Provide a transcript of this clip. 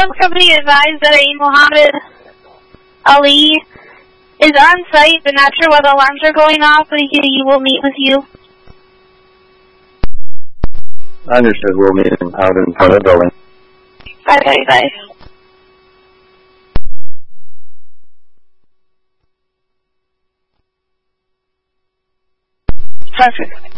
company advised that a Muhammad Ali is on site, but not sure why the alarms are going off, but he will meet with you. Understood. We'll meet him out in front of the building. 535. Perfect.